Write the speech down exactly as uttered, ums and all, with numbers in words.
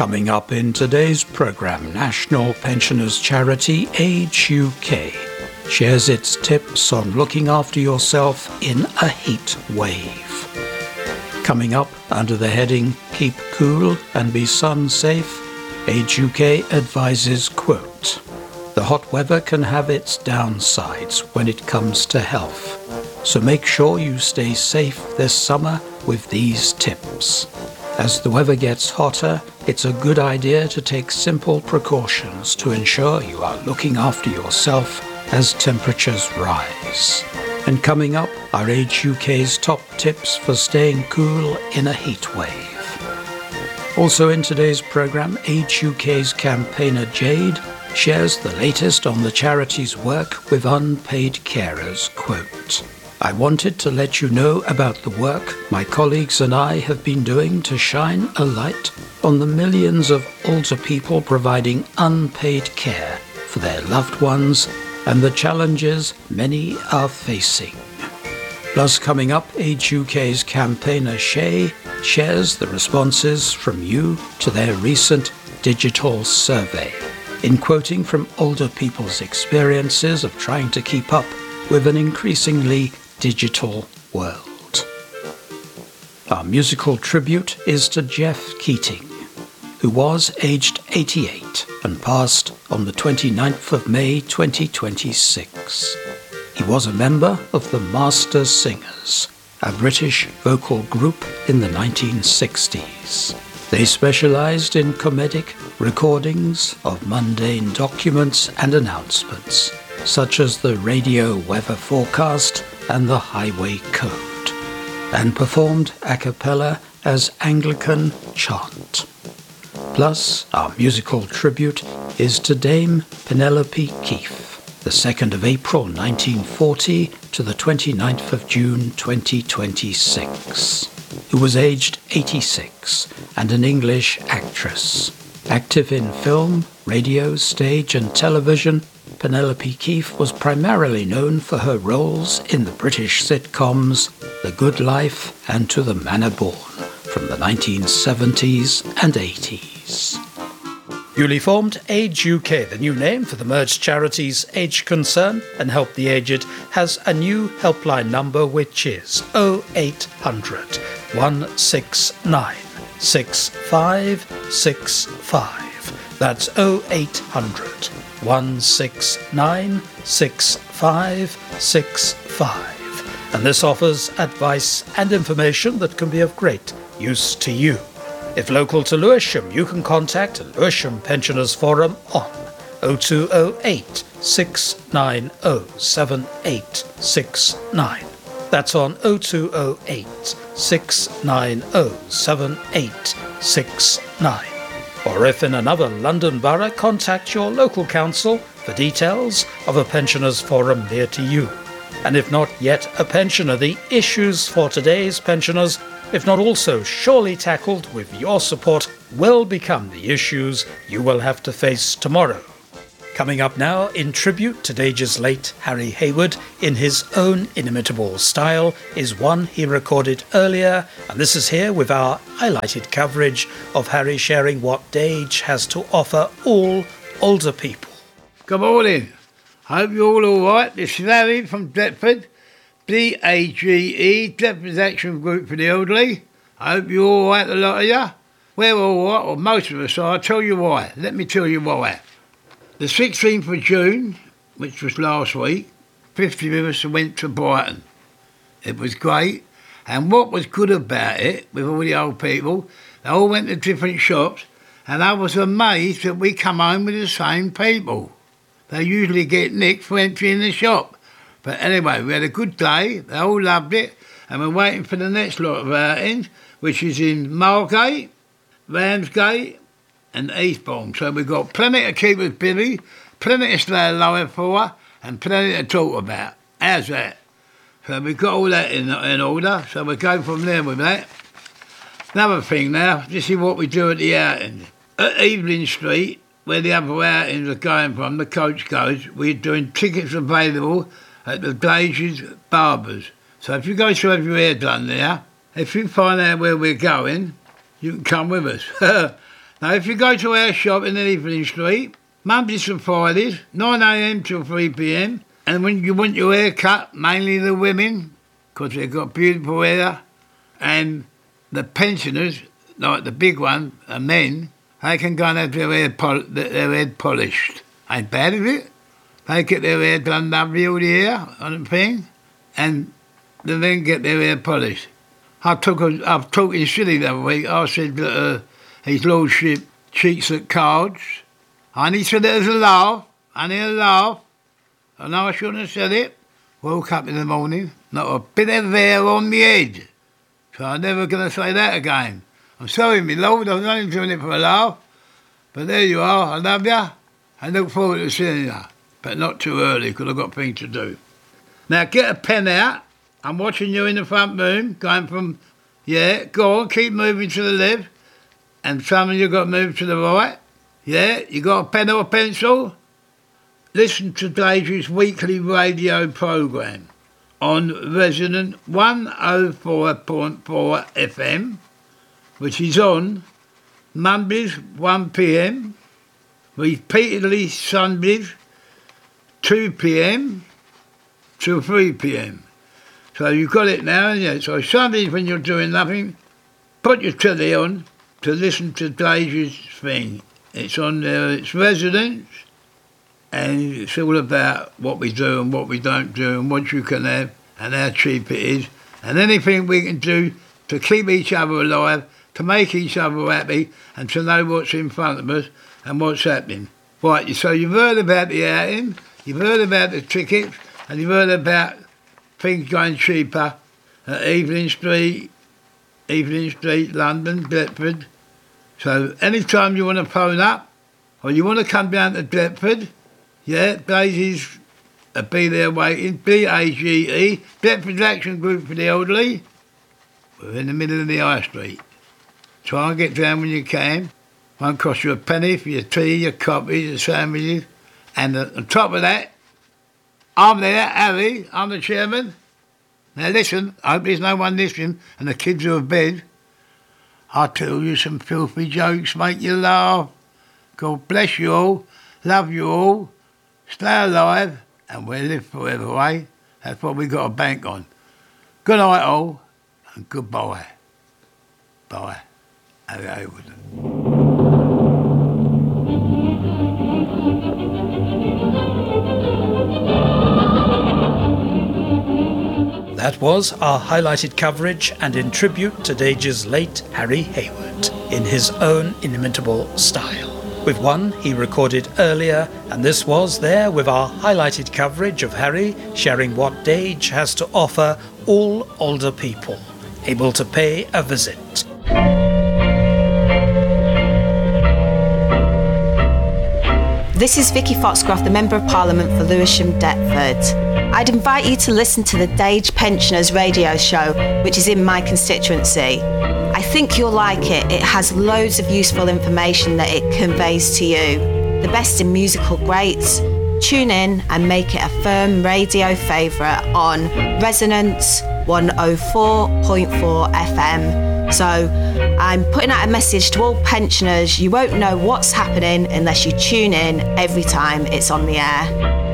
Coming up in today's programme, National Pensioners Charity Age U K shares its tips on looking after yourself in a heat wave. Coming up under the heading Keep Cool and Be Sun Safe, Age U K advises, quote, "The hot weather can have its downsides when it comes to health, so make sure you stay safe this summer with these tips. As the weather gets hotter, it's a good idea to take simple precautions to ensure you are looking after yourself as temperatures rise." And coming up are Age U K's top tips for staying cool in a heat wave. Also in today's programme, Age U K's campaigner Jade shares the latest on the charity's work with unpaid carers, quote, "I wanted to let you know about the work my colleagues and I have been doing to shine a light on the millions of older people providing unpaid care for their loved ones and the challenges many are facing." Plus, coming up, Age U K's campaigner Shay shares the responses from you to their recent digital survey, in quoting from older people's experiences of trying to keep up with an increasingly digital world. Our musical tribute is to Jeff Keating, who was aged eighty-eight and passed on the twenty-ninth of May twenty twenty-six. He was a member of the Master Singers, a British vocal group in the nineteen sixties. They specialised in comedic recordings of mundane documents and announcements, such as the radio weather forecast and the highway code, and performed a cappella as Anglican chant. Plus, our musical tribute is to Dame Penelope Keefe, the second of April nineteen forty to the twenty-ninth of June twenty twenty-six, who was aged eighty-six and an English actress. Active in film, radio, stage and television, Penelope Keefe was primarily known for her roles in the British sitcoms The Good Life and To the Manor Born from the nineteen seventies and eighties. Newly formed Age U K, the new name for the merged charities Age Concern and Help the Aged, has a new helpline number which is oh eight hundred, one six nine, six five six five. That's oh eight hundred, one six nine, six five six five. And this offers advice and information that can be of great use to you. If local to Lewisham, you can contact Lewisham Pensioners Forum on oh two oh eight, six nine oh, seven eight six nine. That's on oh two oh eight, six nine oh, seven eight six nine. Or if in another London borough, contact your local council for details of a pensioners forum near to you. And if not yet a pensioner, the issues for today's pensioners, if not also surely tackled with your support, will become the issues you will have to face tomorrow. Coming up now, in tribute to Dage's late Harry Hayward, in his own inimitable style, is one he recorded earlier, and this is here with our highlighted coverage of Harry sharing what Dage has to offer all older people. Good morning. Hope you're all alright. This is Harry from Deptford, D A G E, Deptford Action Group for the Elderly. I hope you're alright, a lot of you. We're alright, or most of us are. I'll tell you why. Let me tell you why. The sixteenth of June, which was last week, fifty of us went to Brighton. It was great, and what was good about it, with all the old people, they all went to different shops, and I was amazed that we come home with the same people. They usually get nicked for entering the shop. But anyway, we had a good day, they all loved it, and we're waiting for the next lot of outings, which is in Margate, Ramsgate and Eastbourne. So we've got plenty to keep us busy, plenty to stay alive for, and plenty to talk about. How's that? So we've got all that in, in order, so we'll go from there with that. Another thing now, this is what we do at the outings. At Evelyn Street, where the other outings are going from, the coach goes, we're doing tickets available at the Glazers Barbers. So if you go to have your hair done there, if you find out where we're going, you can come with us. Now, if you go to our shop in Evelyn Street, Mondays and Fridays, nine a m till three p m, and when you want your hair cut, mainly the women, because they've got beautiful hair, and the pensioners, like the big one, the men, they can go and have their hair, pol- their head polished. Ain't bad, is it? They get their hair done lovely all the hair on the thing, and they then get their hair polished. I took a, I was talking silly the other week. I said that uh, his lordship cheats at cards. And he said it as a laugh, only a laugh. I know I shouldn't have said it. Woke up in the morning, not a bit of hair on my head. So I'm never going to say that again. I'm sorry, my lord, I was only doing it for a laugh. But there you are, I love you. I look forward to seeing you. But not too early, because I've got things to do. Now, get a pen out. I'm watching you in the front room, going from, yeah, go on, keep moving to the left. And some of you got to move to the right. Yeah, you got a pen or a pencil? Listen to Deirdre's weekly radio programme on Resonant one oh four point four F M, which is on Mondays one p m, repeatedly Sundays two p m till three p m. So you've got it now, and yeah. So Sundays when you're doing nothing, put your telly on to listen to Deirdre's thing. It's on there, it's Residents, and it's all about what we do and what we don't do and what you can have and how cheap it is and anything we can do to keep each other alive, to make each other happy and to know what's in front of us and what's happening. Right, so you've heard about the outing, you've heard about the tickets, and you've heard about things going cheaper at Evelyn Street, Evelyn Street, London, Deptford. So anytime you want to phone up or you want to come down to Deptford, yeah, Daisy's will be there waiting, B A G E, Deptford Action Group for the Elderly. We're in the middle of the high street. Try and get down when you can. Won't cost you a penny for your tea, your coffee, your sandwiches. And on top of that, I'm there, Harry, I'm the chairman. Now listen, I hope there's no one listening and the kids are in bed. I'll tell you some filthy jokes, make you laugh. God bless you all, love you all, stay alive, and we'll live forever, eh? That's what we got to bank on. Good night all, and goodbye. Bye. Harry Haywood. That was our highlighted coverage, and in tribute to Deirdre's late Harry Haywood, in his own inimitable style. With one he recorded earlier, and this was there with our highlighted coverage of Harry sharing what Deidre has to offer all older people able to pay a visit. This is Vicky Foxcroft, the Member of Parliament for Lewisham Deptford. I'd invite you to listen to the Deidre Pensioners radio show, which is in my constituency. I think you'll like it. It has loads of useful information that it conveys to you. The best in musical greats. Tune in and make it a firm radio favourite on Resonance one oh four point four F M. So I'm putting out a message to all pensioners. You won't know what's happening unless you tune in every time it's on the air.